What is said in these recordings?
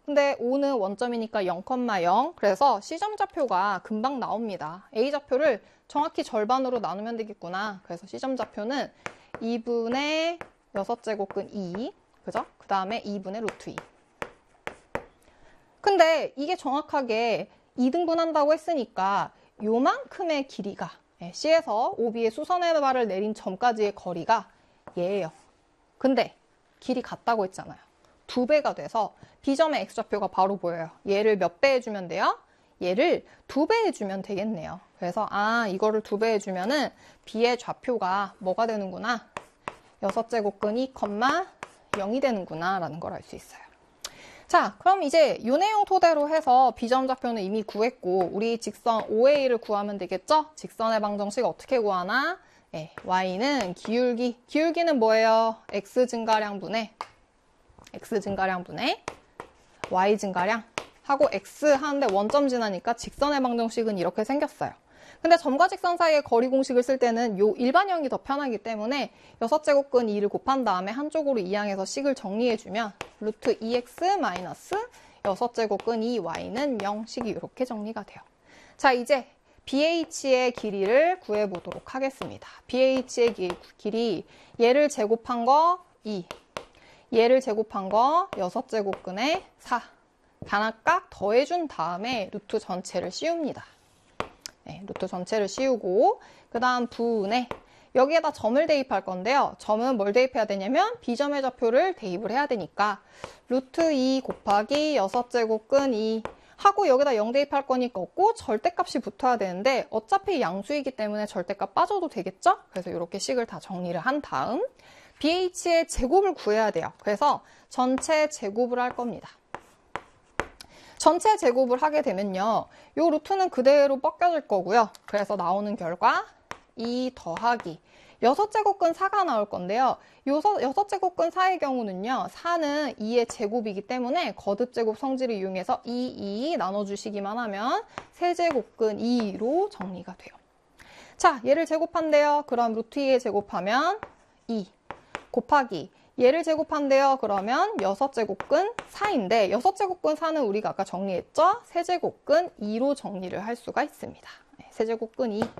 근데 O는 원점이니까 0,0. 그래서 C점 좌표가 금방 나옵니다. A좌표를 정확히 절반으로 나누면 되겠구나. 그래서 C점 좌표는 2분의 6제곱근 2. 그죠? 그 다음에 2분의 루트 2. 근데 이게 정확하게 2등분한다고 했으니까 요만큼의 길이가 C에서 OB의 수선의 발을 내린 점까지의 거리가 얘예요. 근데 길이 같다고 했잖아요. 2배가 돼서 B점의 X좌표가 바로 보여요. 얘를 몇 배 해주면 돼요? 얘를 2배 해주면 되겠네요. 그래서 이거를 2배 해주면은 B의 좌표가 뭐가 되는구나? 6제곱근 2,0이 되는구나 라는 걸 알 수 있어요. 자, 그럼 이제 이 내용 토대로 해서 B점 좌표는 이미 구했고 우리 직선 OA를 구하면 되겠죠? 직선의 방정식 어떻게 구하나? Y는 기울기는 뭐예요? X 증가량 분의 Y 증가량 하고 X 하는데 원점 지나니까 직선의 방정식은 이렇게 생겼어요. 근데 점과 직선 사이의 거리 공식을 쓸 때는 요 일반형이 더 편하기 때문에 6제곱근 2를 곱한 다음에 한쪽으로 이항해서 식을 정리해주면 루트 2x 마이너스 6제곱근 2y는 0식이 이렇게 정리가 돼요. 자, 이제 BH의 길이를 구해보도록 하겠습니다. BH의 길이 얘를 제곱한 거 2, 얘를 제곱한 거 6제곱근에 4. 단합각 더해준 다음에 루트 전체를 씌웁니다. 루트 전체를 씌우고 그 다음 분의 여기에다 점을 대입할 건데요. 점은 뭘 대입해야 되냐면 B점의 좌표를 대입을 해야 되니까 루트 2 곱하기 6제곱근 2 하고 여기다 0 대입할 거니까 없고 절대값이 붙어야 되는데 어차피 양수이기 때문에 절대값 빠져도 되겠죠? 그래서 이렇게 식을 다 정리를 한 다음 BH의 제곱을 구해야 돼요. 그래서 전체 제곱을 할 겁니다. 전체 제곱을 하게 되면요. 요 루트는 그대로 벗겨질 거고요. 그래서 나오는 결과 2 더하기 6제곱근 4가 나올 건데요. 6제곱근 4의 경우는요. 4는 2의 제곱이기 때문에 거듭제곱 성질을 이용해서 2 나눠주시기만 하면 세제곱근 2로 정리가 돼요. 자, 얘를 제곱한대요. 그럼 루트 2에 제곱하면 2 곱하기 얘를 제곱한대요. 그러면 6제곱근 4인데 6제곱근 4는 우리가 아까 정리했죠? 세제곱근 2로 정리를 할 수가 있습니다. 세제곱근 2.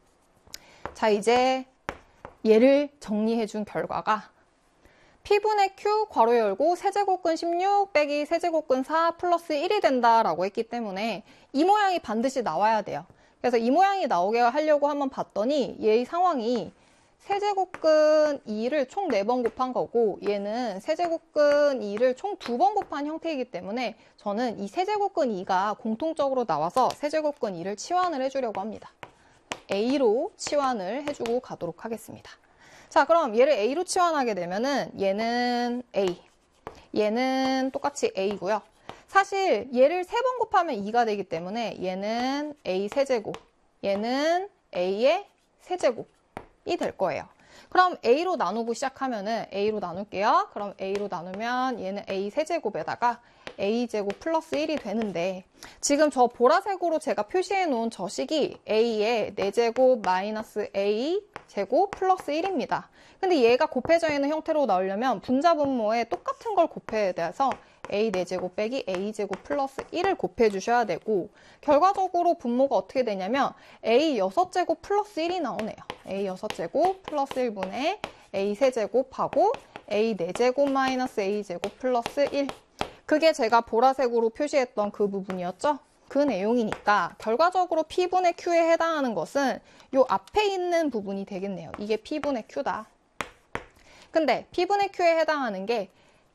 자, 이제 얘를 정리해준 결과가 P분의 Q 괄호 열고 세제곱근 16 빼기 세제곱근 4 플러스 1이 된다라고 했기 때문에 이 모양이 반드시 나와야 돼요. 그래서 이 모양이 나오게 하려고 한번 봤더니 얘의 상황이 세제곱근 2를 총 4번 곱한 거고 얘는 세제곱근 2를 총 2번 곱한 형태이기 때문에 저는 이 세제곱근 2가 공통적으로 나와서 세제곱근 2를 치환을 해주려고 합니다. A로 치환을 해주고 가도록 하겠습니다. 자, 그럼 얘를 A로 치환하게 되면은 얘는 A, 얘는 똑같이 A고요. 사실 얘를 3번 곱하면 2가 되기 때문에 얘는 A 세제곱, 얘는 A의 세제곱 이 될 거예요. 그럼 A로 나누고 시작하면은 A로 나눌게요. 그럼 A로 나누면 얘는 A 세제곱에다가 A제곱 플러스 1이 되는데 지금 저 보라색으로 제가 표시해 놓은 저 식이 A의 4제곱 마이너스 A제곱 플러스 1입니다. 근데 얘가 곱해져 있는 형태로 나오려면 분자분모에 똑같은 걸 곱해야 돼서 A 4제곱 빼기 A제곱 플러스 1을 곱해 주셔야 되고 결과적으로 분모가 어떻게 되냐면 A 6제곱 플러스 1이 나오네요. A 6제곱 플러스 1분의 A 세제곱하고 A 4제곱 마이너스 A제곱 플러스 1. 그게 제가 보라색으로 표시했던 그 부분이었죠? 그 내용이니까 결과적으로 P분의 Q에 해당하는 것은 요 앞에 있는 부분이 되겠네요. 이게 P분의 Q다. 근데 P분의 Q에 해당하는 게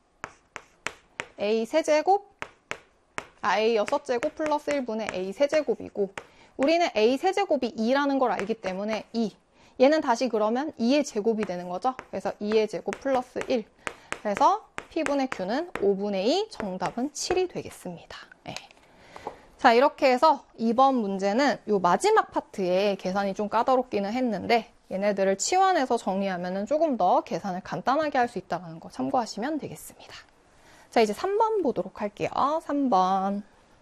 A 세제곱, A 6제곱 플러스 1분의 A 세제곱이고 우리는 A 세제곱이 2라는 걸 알기 때문에 2. 얘는 다시 그러면 2의 제곱이 되는 거죠. 그래서 2의 제곱 플러스 1. 그래서 P분의 Q는 5분의 2, 정답은 7이 되겠습니다. 네. 자, 이렇게 해서 이번 문제는 요 마지막 파트에 계산이 좀 까다롭기는 했는데 얘네들을 치환해서 정리하면 조금 더 계산을 간단하게 할 수 있다는 거 참고하시면 되겠습니다. 자, 이제 3번 보도록 할게요. 3번.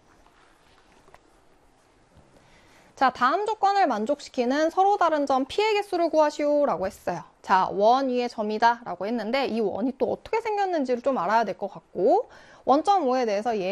자, 다음 조건을 만족시키는 서로 다른 점 P의 개수를 구하시오 라고 했어요. 자, 원 위에 점이다 라고 했는데 이 원이 또 어떻게 생겼는지를 좀 알아야 될 것 같고 원점 5에 대해서 얘